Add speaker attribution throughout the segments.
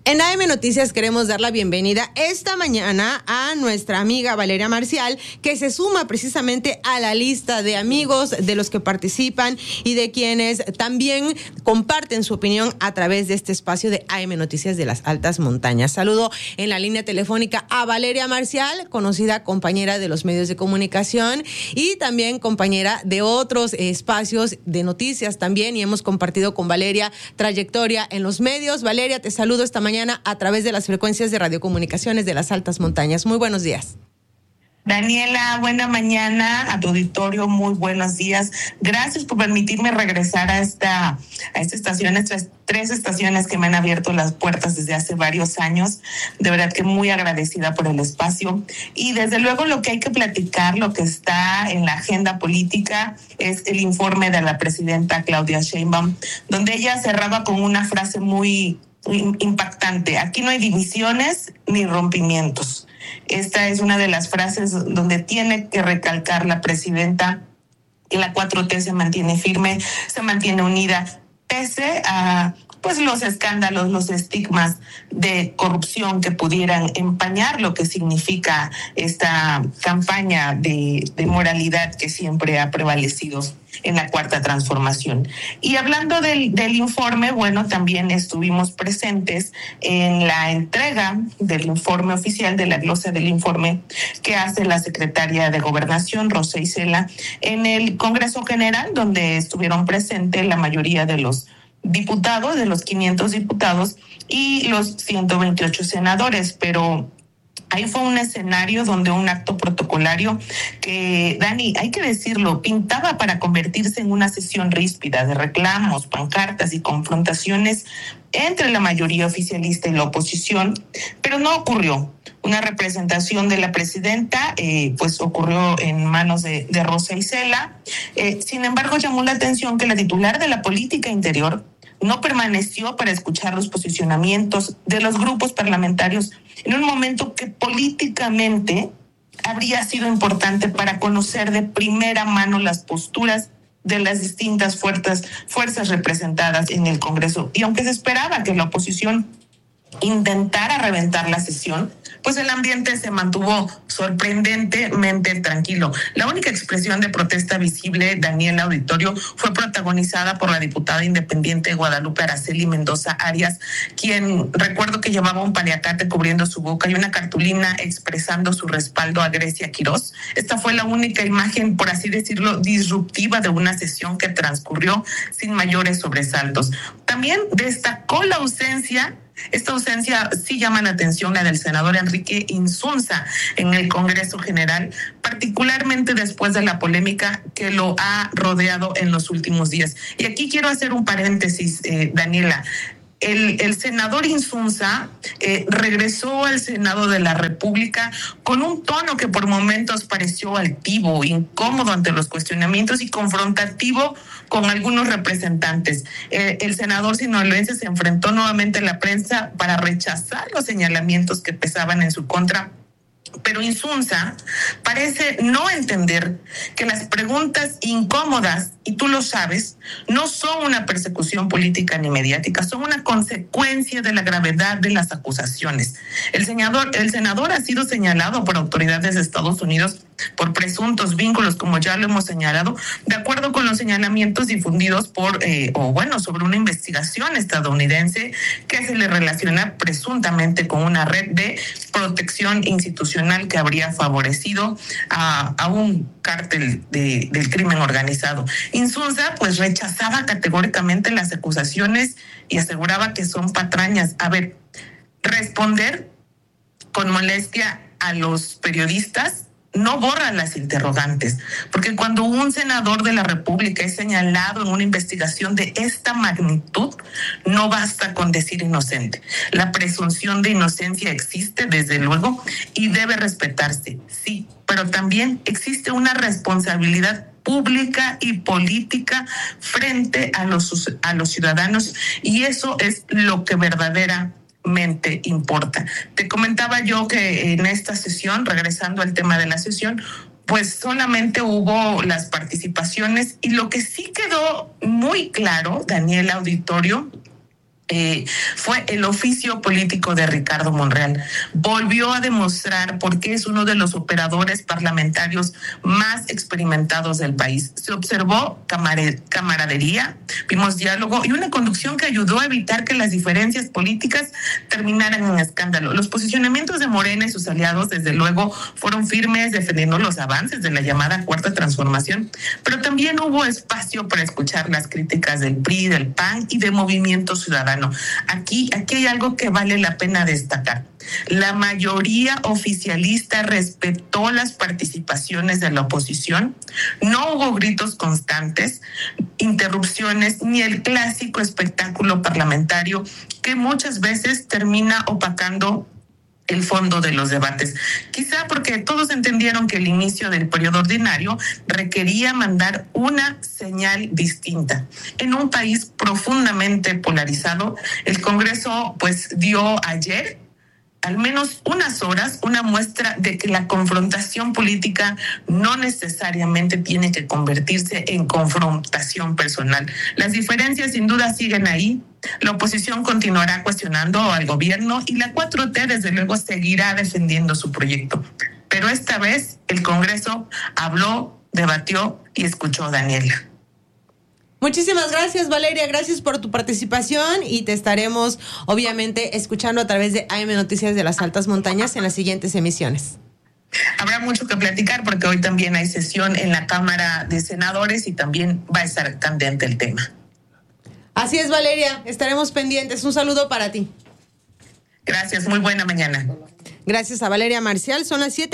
Speaker 1: En AM Noticias queremos dar la bienvenida esta mañana a nuestra amiga Valeria Marcial, que se suma precisamente a la lista de amigos de los que participan y de quienes también comparten su opinión a través de este espacio de AM Noticias de las Altas Montañas. Saludo en la línea telefónica a Valeria Marcial, conocida compañera de los medios de comunicación y también compañera de otros espacios de noticias también, y hemos compartido con Valeria trayectoria en los medios. Valeria, te saludo esta mañana a través de las frecuencias de radiocomunicaciones de las Altas Montañas. Muy buenos días.
Speaker 2: Daniela, buena mañana a tu auditorio, muy buenos días. Gracias por permitirme regresar a esta estación, estas 3 estaciones que me han abierto las puertas desde hace varios años. De verdad que muy agradecida por el espacio. Y desde luego lo que hay que platicar, lo que está en la agenda política, es el informe de la presidenta Claudia Sheinbaum, donde ella cerraba con una frase muy impactante: aquí no hay divisiones ni rompimientos. Esta es una de las frases donde tiene que recalcar la presidenta que la 4T se mantiene firme, se mantiene unida, pese a los escándalos, los estigmas de corrupción que pudieran empañar lo que significa esta campaña de moralidad que siempre ha prevalecido en la Cuarta Transformación. Y hablando del informe, también estuvimos presentes en la entrega del informe oficial, de la glosa del informe que hace la secretaria de Gobernación, Rosa Isela, en el Congreso General, donde estuvieron presentes la mayoría de los diputados, de los 500 diputados y los 128 senadores, pero ahí fue un escenario donde un acto protocolario que, Dani, hay que decirlo, pintaba para convertirse en una sesión ríspida de reclamos, pancartas y confrontaciones entre la mayoría oficialista y la oposición, pero no ocurrió. Una representación de la presidenta ocurrió en manos de Rosa Isela. Sin embargo, llamó la atención que la titular de la política interior no permaneció para escuchar los posicionamientos de los grupos parlamentarios en un momento que políticamente habría sido importante para conocer de primera mano las posturas de las distintas fuerzas representadas en el Congreso. Y aunque se esperaba que la oposición intentara reventar la sesión, el ambiente se mantuvo sorprendentemente tranquilo. La única expresión de protesta visible, Daniela Auditorio, fue protagonizada por la diputada independiente Guadalupe Araceli Mendoza Arias, quien recuerdo que llevaba un paliacate cubriendo su boca y una cartulina expresando su respaldo a Grecia Quirós. Esta fue la única imagen, por así decirlo, disruptiva de una sesión que transcurrió sin mayores sobresaltos. También destacó esta ausencia sí llama la atención, la del senador Enrique Insunza en el Congreso General, particularmente después de la polémica que lo ha rodeado en los últimos días. Y aquí quiero hacer un paréntesis, Daniela. El senador Insunza regresó al Senado de la República con un tono que por momentos pareció altivo, incómodo ante los cuestionamientos y confrontativo con algunos representantes. El senador sinaloense se enfrentó nuevamente a la prensa para rechazar los señalamientos que pesaban en su contra. Pero Insunza parece no entender que las preguntas incómodas, y tú lo sabes, no son una persecución política ni mediática, son una consecuencia de la gravedad de las acusaciones. El senador ha sido señalado por autoridades de Estados Unidos por presuntos vínculos, como ya lo hemos señalado, de acuerdo con los señalamientos difundidos sobre una investigación estadounidense que se le relaciona presuntamente con una red de protección institucional que habría favorecido a un cártel del crimen organizado. Insunza rechazaba categóricamente las acusaciones y aseguraba que son patrañas. Responder con molestia a los periodistas no borra las interrogantes, porque cuando un senador de la República es señalado en una investigación de esta magnitud, no basta con decir inocente. La presunción de inocencia existe, desde luego, y debe respetarse, sí, pero también existe una responsabilidad pública y política frente a los ciudadanos, y eso es lo que verdaderamente importa. Te comentaba yo que en esta sesión, regresando al tema de la sesión, solamente hubo las participaciones, y lo que sí quedó muy claro, Daniela Auditorio, fue el oficio político de Ricardo Monreal. Volvió a demostrar por qué es uno de los operadores parlamentarios más experimentados del país. Se observó camaradería, vimos diálogo y una conducción que ayudó a evitar que las diferencias políticas terminaran en escándalo. Los posicionamientos de Morena y sus aliados, desde luego, fueron firmes defendiendo los avances de la llamada Cuarta Transformación, pero también hubo espacio para escuchar las críticas del PRI, del PAN y de Movimiento Ciudadano. Aquí hay algo que vale la pena destacar. La mayoría oficialista respetó las participaciones de la oposición. No hubo gritos constantes, interrupciones, ni el clásico espectáculo parlamentario que muchas veces termina opacando el fondo de los debates. Quizá porque todos entendieron que el inicio del periodo ordinario requería mandar una señal distinta. En un país profundamente polarizado, el Congreso dio ayer al menos unas horas una muestra de que la confrontación política no necesariamente tiene que convertirse en confrontación personal. Las diferencias sin duda siguen ahí. La oposición continuará cuestionando al gobierno y la 4T desde luego seguirá defendiendo su proyecto. Pero esta vez el Congreso habló, debatió y escuchó a Daniela.
Speaker 1: Muchísimas gracias, Valeria, gracias por tu participación y te estaremos obviamente escuchando a través de AM Noticias de las Altas Montañas en las siguientes emisiones.
Speaker 2: Habrá mucho que platicar porque hoy también hay sesión en la Cámara de Senadores y también va a estar candente el tema.
Speaker 1: Así es, Valeria, estaremos pendientes. Un saludo para ti.
Speaker 2: Gracias, muy buena mañana.
Speaker 1: Gracias a Valeria Marcial, son las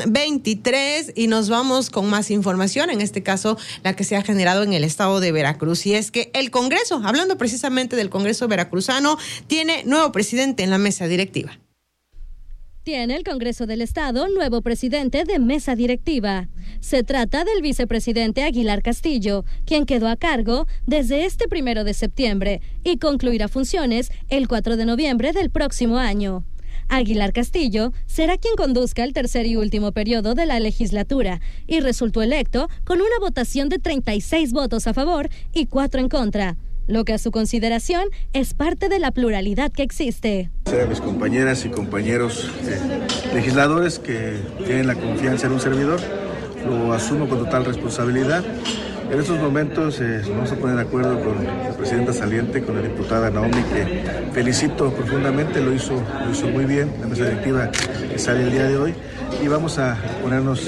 Speaker 1: 7:23 y nos vamos con más información, en este caso la que se ha generado en el estado de Veracruz. Y es que el Congreso, hablando precisamente del Congreso veracruzano, tiene nuevo presidente en la mesa directiva.
Speaker 3: Tiene el Congreso del Estado nuevo presidente de mesa directiva. Se trata del vicepresidente Aguilar Castillo, quien quedó a cargo desde este 1 de septiembre y concluirá funciones el 4 de noviembre del próximo año. Aguilar Castillo será quien conduzca el tercer y último periodo de la legislatura y resultó electo con una votación de 36 votos a favor y 4 en contra, lo que a su consideración es parte de la pluralidad que existe.
Speaker 4: A mis compañeras y compañeros legisladores que tienen la confianza en un servidor, lo asumo con total responsabilidad. En estos momentos nos vamos a poner de acuerdo con la presidenta saliente, con la diputada Naomi, que felicito profundamente, lo hizo muy bien, la mesa directiva que sale el día de hoy, y vamos a ponernos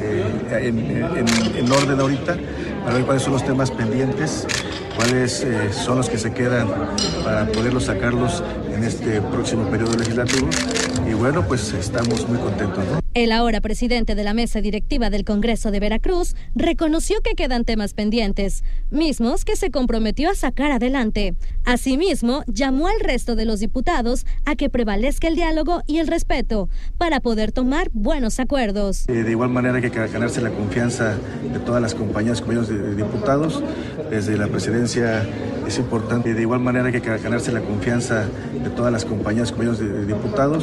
Speaker 4: en orden ahorita para ver cuáles son los temas pendientes, cuáles son los que se quedan para poderlos sacarlos en este próximo periodo legislativo. Y bueno, pues estamos muy contentos, ¿no?
Speaker 3: El ahora presidente de la mesa directiva del Congreso de Veracruz reconoció que quedan temas pendientes, mismos que se comprometió a sacar adelante. Asimismo, llamó al resto de los diputados a que prevalezca el diálogo y el respeto para poder tomar buenos acuerdos.
Speaker 4: De igual manera hay que ganarse la confianza de todas las compañeras y compañeros de diputados. Desde la presidencia es importante. De igual manera hay que ganarse la confianza de todas las compañeras y compañeros de diputados.